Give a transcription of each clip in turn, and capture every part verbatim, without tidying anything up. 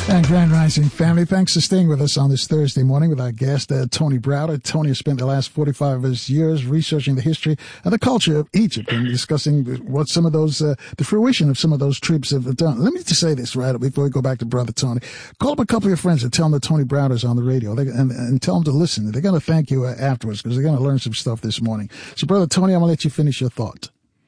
And Grand Rising family, thanks for staying with us on this Thursday morning with our guest, uh, Tony Browder. Tony has spent the last forty-five of his years researching the history and the culture of Egypt and discussing what some of those, uh, the fruition of some of those troops have done. Let me just say this right before we go back to Brother Tony. Call up a couple of your friends and tell them that Tony Browder's on the radio they, and, and tell them to listen. They're going to thank you uh, afterwards because they're going to learn some stuff this morning. So, Brother Tony, I'm going to let you finish your thought.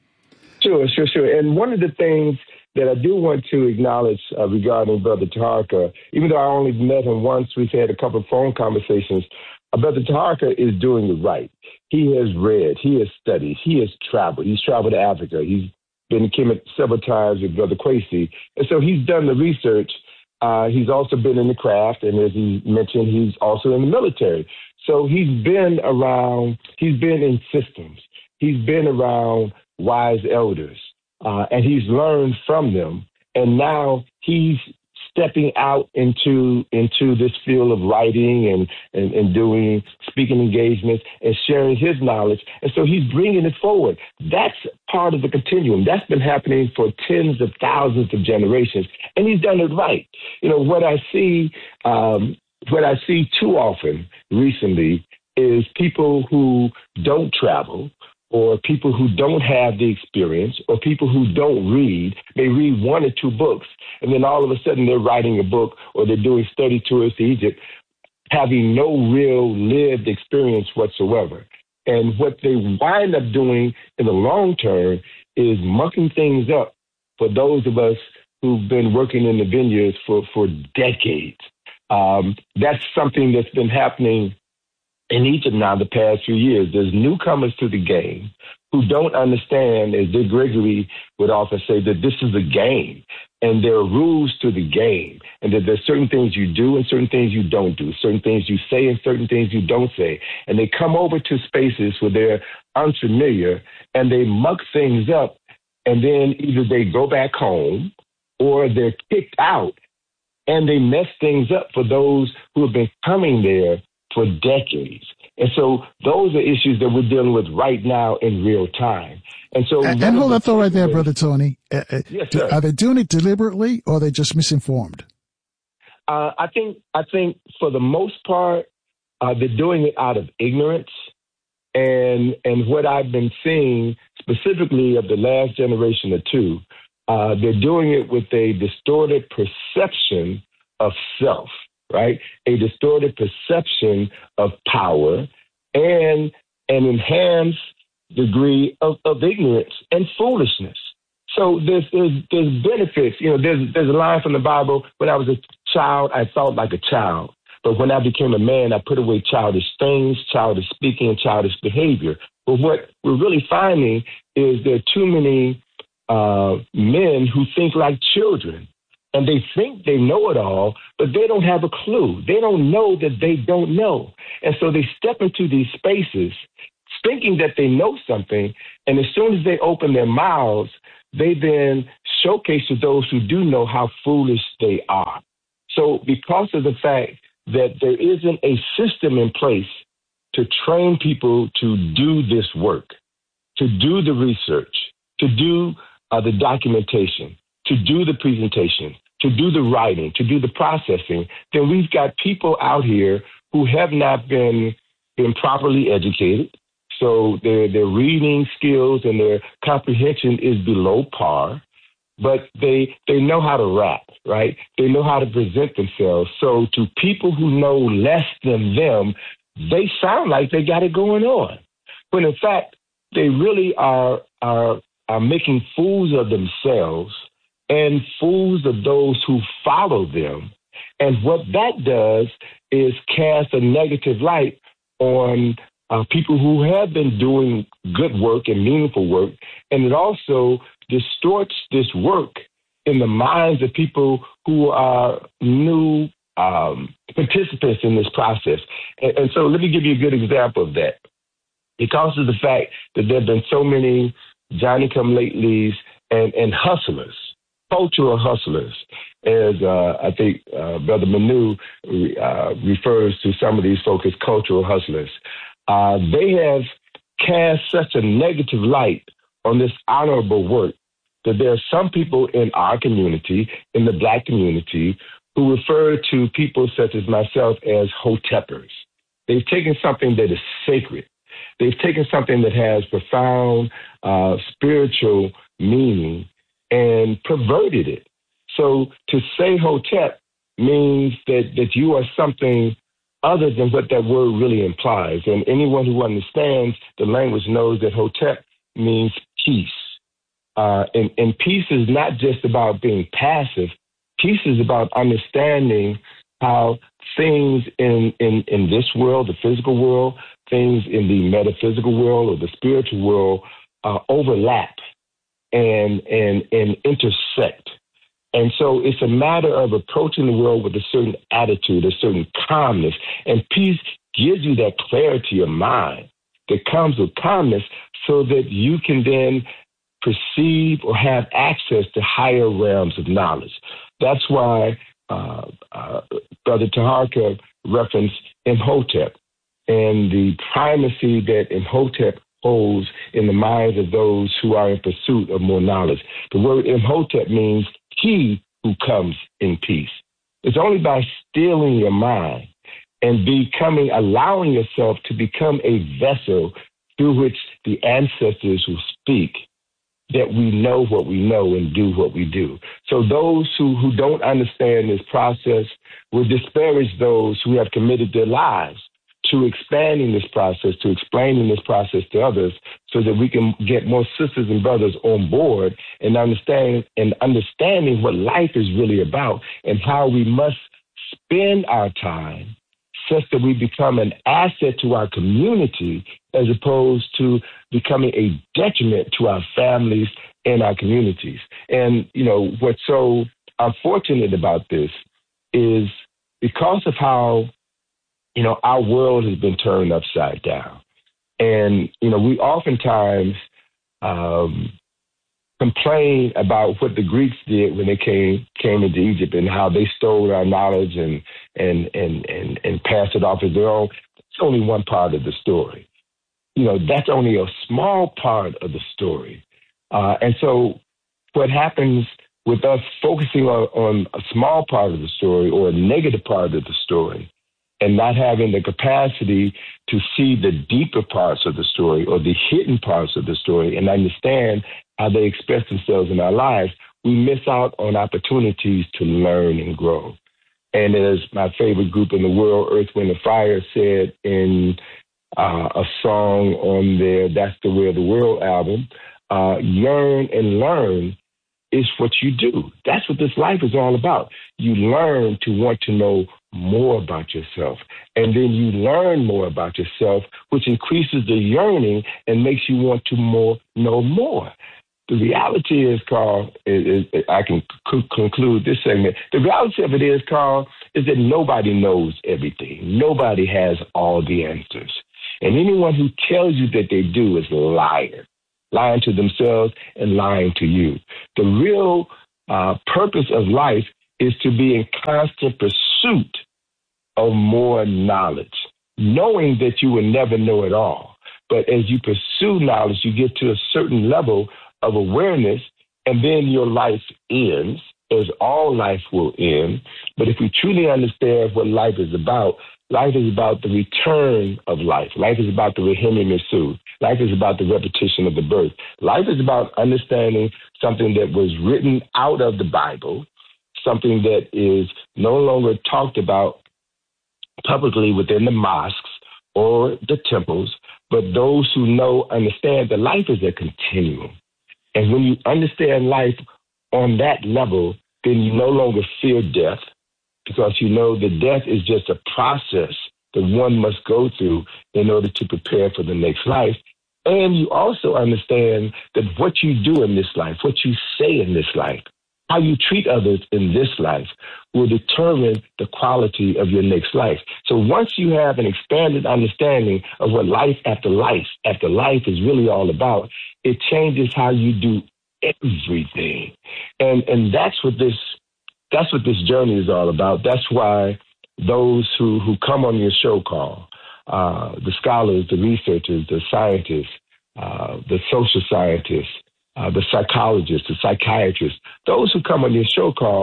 Sure, sure, sure. And one of the things that I do want to acknowledge uh, regarding Brother Taharka, even though I only met him once, we've had a couple of phone conversations, uh, Brother Taharka is doing it right. He has read, he has studied, he has traveled. He's traveled to Africa. He's been to Kemet several times with Brother Kwesi. And so he's done the research. Uh, he's also been in the craft, and as he mentioned, he's also in the military. So he's been around, he's been in systems. He's been around wise elders. Uh, and he's learned from them, and now he's stepping out into into this field of writing and, and, and doing speaking engagements and sharing his knowledge. And so he's bringing it forward. That's part of the continuum. That's been happening for tens of thousands of generations, and he's done it right. You know, what I see, um, what I see too often recently is people who don't travel, or people who don't have the experience, or people who don't read. They read one or two books, and then all of a sudden they're writing a book or they're doing study tours to Egypt, having no real lived experience whatsoever. And what they wind up doing in the long term is mucking things up for those of us who've been working in the vineyards for, for decades. Um, that's something that's been happening in Egypt now the past few years. There's newcomers to the game who don't understand, as Dick Gregory would often say, that this is a game and there are rules to the game, and that there's certain things you do and certain things you don't do, certain things you say and certain things you don't say. And they come over to spaces where they're unfamiliar and they muck things up, and then either they go back home or they're kicked out, and they mess things up for those who have been coming there for decades. And so those are issues that we're dealing with right now in real time. And so, and, and hold that thought right there, Brother Tony. Uh, yes, do, sir. Are they doing it deliberately, or are they just misinformed? Uh, I think, I think for the most part, uh, they're doing it out of ignorance. And, and what I've been seeing specifically of the last generation or two, uh, they're doing it with a distorted perception of self. Right? A distorted perception of power and an enhanced degree of, of ignorance and foolishness. So there's, there's, there's benefits. You know, there's, there's a line from the Bible: when I was a child, I thought like a child. But when I became a man, I put away childish things, childish speaking, and childish behavior. But what we're really finding is there are too many uh, men who think like children. And they think they know it all, but they don't have a clue. They don't know that they don't know. And so they step into these spaces thinking that they know something. And as soon as they open their mouths, they then showcase to those who do know how foolish they are. So because of the fact that there isn't a system in place to train people to do this work, to do the research, to do uh, the documentation, to do the presentation, to do the writing, to do the processing, then we've got people out here who have not been been properly educated. So their their reading skills and their comprehension is below par, but they they know how to rap, right? They know how to present themselves. So to people who know less than them, they sound like they got it going on. When in fact, they really are are are making fools of themselves and fools of those who follow them. And what that does is cast a negative light on uh, people who have been doing good work and meaningful work. And it also distorts this work in the minds of people who are new um, participants in this process. And, and so let me give you a good example of that. Because of the fact that there have been so many Johnny-come-latelys and, and hustlers, cultural hustlers, as uh, I think uh, Brother Manu uh, refers to some of these folks as cultural hustlers. Uh, they have cast such a negative light on this honorable work that there are some people in our community, in the Black community, who refer to people such as myself as Hotepers. They've taken something that is sacred. They've taken something that has profound uh, spiritual meaning and perverted it. So to say Hotep means that, that you are something other than what that word really implies. And anyone who understands the language knows that Hotep means peace. Uh, and, and peace is not just about being passive. Peace is about understanding how things in, in, in this world, the physical world, things in the metaphysical world or the spiritual world uh, overlap and, and, and intersect. And so it's a matter of approaching the world with a certain attitude, a certain calmness. And peace gives you that clarity of mind that comes with calmness so that you can then perceive or have access to higher realms of knowledge. That's why uh, uh, Brother Taharka referenced Imhotep and the primacy that Imhotep holds in the minds of those who are in pursuit of more knowledge. The word Imhotep means he who comes in peace. It's only by stilling your mind and becoming, allowing yourself to become a vessel through which the ancestors will speak, that we know what we know and do what we do. So those who, who don't understand this process will disparage those who have committed their lives to expanding this process, to explaining this process to others so that we can get more sisters and brothers on board and understand and understanding what life is really about and how we must spend our time such that we become an asset to our community as opposed to becoming a detriment to our families and our communities. And, you know, what's so unfortunate about this is because of how, you know, our world has been turned upside down. And, you know, we oftentimes um, complain about what the Greeks did when they came came into Egypt and how they stole our knowledge and and and and, and passed it off as their own. It's only one part of the story. You know, that's only a small part of the story. Uh, and so what happens with us focusing on, on a small part of the story or a negative part of the story and not having the capacity to see the deeper parts of the story or the hidden parts of the story and understand how they express themselves in our lives, we miss out on opportunities to learn and grow. And as my favorite group in the world, Earth, Wind and Fire, said in uh, a song on their That's the Way of the World album, uh, yearn and learn is what you do. That's what this life is all about. You learn to want to know more about yourself. And then you learn more about yourself, which increases the yearning and makes you want to more know more. The reality is, Carl, is, is, I can c- conclude this segment. The reality of it is, Carl, is that nobody knows everything. Nobody has all the answers. And anyone who tells you that they do is a liar, lying to themselves and lying to you. The real uh, purpose of life is to be in constant pursuit of more knowledge, knowing that you will never know it all. But as you pursue knowledge, you get to a certain level of awareness, and then your life ends, as all life will end. But if we truly understand what life is about, life is about the return of life. Life is about the Rehemi Mesu. Life is about the repetition of the birth. Life is about understanding something that was written out of the Bible, something that is no longer talked about publicly within the mosques or the temples, but those who know understand that life is a continuum. And when you understand life on that level, then you no longer fear death because you know that death is just a process that one must go through in order to prepare for the next life. And you also understand that what you do in this life, what you say in this life, how you treat others in this life will determine the quality of your next life. So once you have an expanded understanding of what life after life after life is really all about, it changes how you do everything. And and that's what this that's what this journey is all about. That's why those who, who come on your show, Carl, uh, the scholars, the researchers, the scientists, uh, the social scientists, Uh, the psychologists, the psychiatrists, those who come on your show, Carl,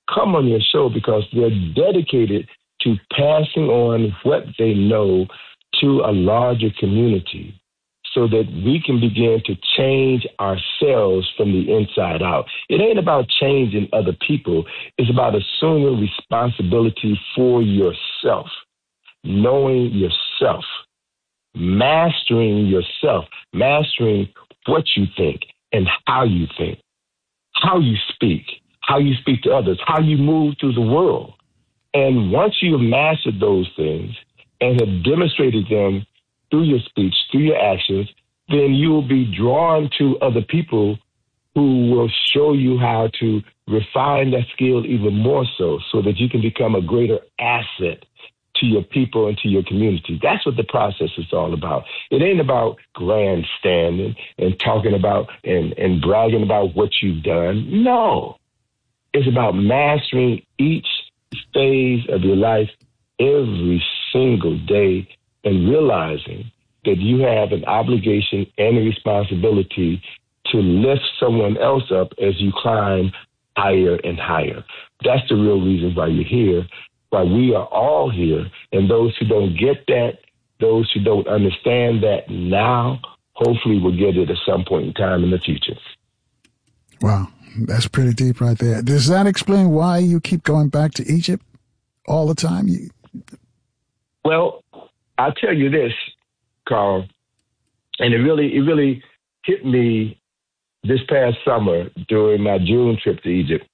come on your show because they're dedicated to passing on what they know to a larger community so that we can begin to change ourselves from the inside out. It ain't about changing other people. It's about assuming responsibility for yourself, knowing yourself, mastering yourself, mastering what you think and how you think, how you speak, how you speak to others, how you move through the world. And once you have mastered those things and have demonstrated them through your speech, through your actions, then you will be drawn to other people who will show you how to refine that skill even more so, so that you can become a greater asset to your people and to your community. That's what the process is all about. It ain't about grandstanding and talking about and, and bragging about what you've done. No, it's about mastering each phase of your life every single day and realizing that you have an obligation and a responsibility to lift someone else up as you climb higher and higher. That's the real reason why you're here, why we are all here. And those who don't get that, those who don't understand that now, hopefully will get it at some point in time in the future. Wow, that's pretty deep right there. Does that explain why you keep going back to Egypt all the time? You... Well, I'll tell you this, Carl, and it really, it really hit me this past summer during my June trip to Egypt.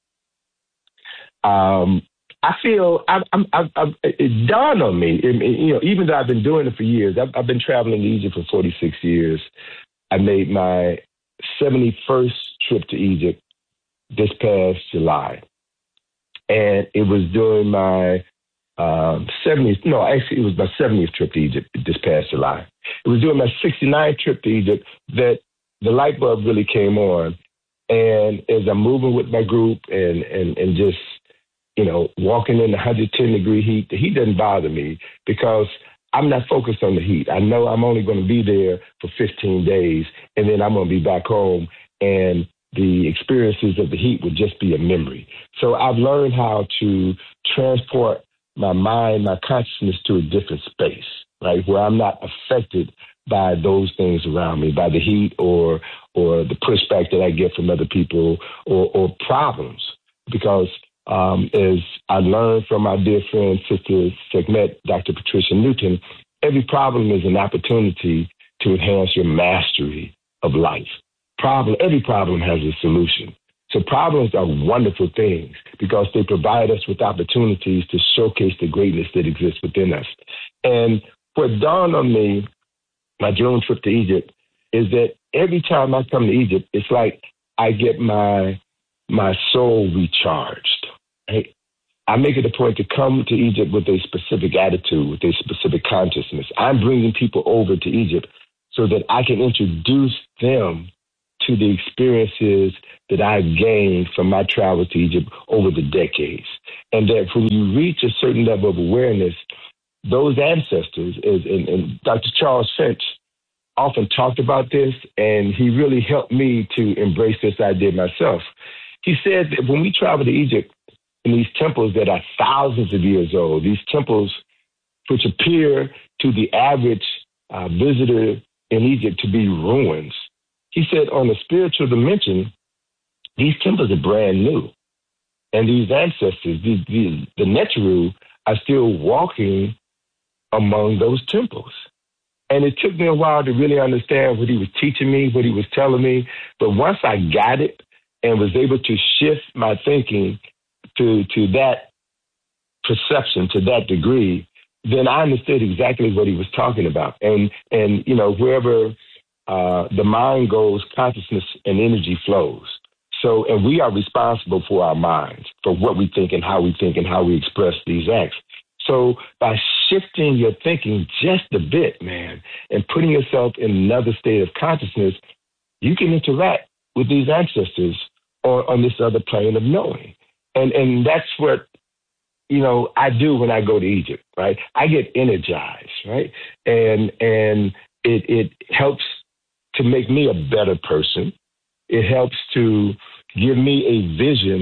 Um, I feel I, I'm, I, I, it dawned on me, it, it, you know, even though I've been doing it for years, I've, I've been traveling to Egypt for forty-six years. I made my seventy-first trip to Egypt this past July, and it was during my um, seventieth. No, actually, it was my seventieth trip to Egypt this past July. It was during my sixty-ninth trip to Egypt that the light bulb really came on. And as I'm moving with my group and, and, and just, you know, walking in the one hundred ten degree heat, the heat doesn't bother me because I'm not focused on the heat. I know I'm only going to be there for fifteen days and then I'm going to be back home and the experiences of the heat would just be a memory. So I've learned how to transport my mind, my consciousness to a different space, right, where I'm not affected by those things around me, by the heat or or the pushback that I get from other people or, or problems. Because um, as I learned from my dear friend, Sister Sekhmet, Doctor Patricia Newton, every problem is an opportunity to enhance your mastery of life. Problem, every problem has a solution. So problems are wonderful things because they provide us with opportunities to showcase the greatness that exists within us. And what dawned on me, my June trip to Egypt, is that every time I come to Egypt, it's like I get my my soul recharged. Right? I make it a point to come to Egypt with a specific attitude, with a specific consciousness. I'm bringing people over to Egypt so that I can introduce them to the experiences that I've gained from my travels to Egypt over the decades. And that when you reach a certain level of awareness, those ancestors, is, and, and Doctor Charles Finch often talked about this, and he really helped me to embrace this idea myself. He said that when we travel to Egypt, in these temples that are thousands of years old, these temples which appear to the average uh, visitor in Egypt to be ruins, he said on the spiritual dimension, these temples are brand new. And these ancestors, these, these, the Neteru, are still walking among those temples. And it took me a while to really understand what he was teaching me, what he was telling me. But once I got it and was able to shift my thinking to, to that perception, to that degree, then I understood exactly what he was talking about. And, and you know, wherever uh, the mind goes, consciousness and energy flows. So, and we are responsible for our minds, for what we think and how we think and how we express these acts. So by shifting your thinking just a bit, man, and putting yourself in another state of consciousness, you can interact with these ancestors on, on this other plane of knowing. And and that's what, you know, I do when I go to Egypt, right? I get energized, right? And and it it helps to make me a better person. It helps to give me a vision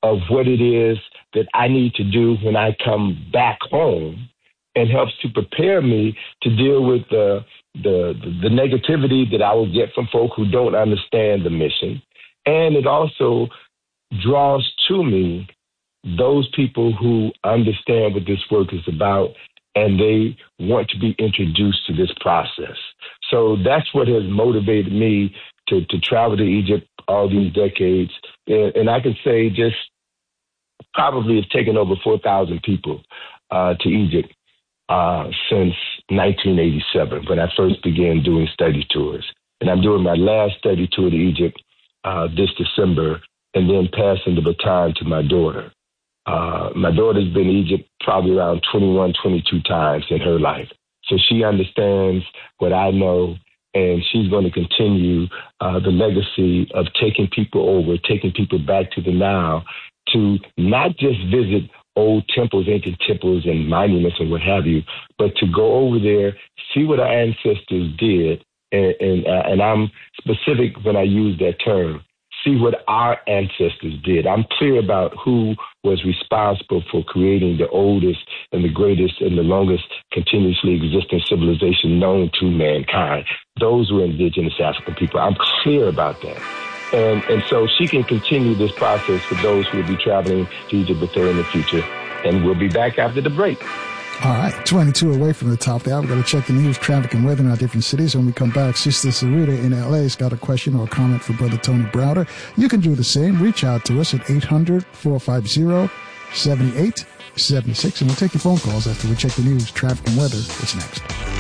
of what it is that I need to do when I come back home, and helps to prepare me to deal with the, the, the negativity that I will get from folk who don't understand the mission. And it also draws to me those people who understand what this work is about, and they want to be introduced to this process. So that's what has motivated me to, to travel to Egypt all these decades. And, and I can say just probably have taken over four thousand people uh, to Egypt uh, since nineteen eighty-seven, when I first began doing study tours. And I'm doing my last study tour to Egypt uh, this December, and then passing the baton to my daughter. Uh, my daughter's been in Egypt probably around twenty-one, twenty-two times in her life. So she understands what I know, and she's going to continue uh, the legacy of taking people over, taking people back to the Nile, to not just visit old temples, ancient temples and monuments and what have you, but to go over there, see what our ancestors did. And, and, uh, and I'm specific when I use that term. See what our ancestors did. I'm clear about who was responsible for creating the oldest and the greatest and the longest continuously existing civilization known to mankind. Those were indigenous African people. I'm clear about that. And, and so she can continue this process for those who will be traveling to Egypt with her in the future. And we'll be back after the break. All right, twenty-two away from the top of the hour. We're going to check the news, traffic, and weather in our different cities. When we come back, Sister Sarita in L A has got a question or a comment for Brother Tony Browder. You can do the same. Reach out to us at eight hundred, four five zero, seven eight seven six, and we'll take your phone calls after we check the news, traffic, and weather. It's next.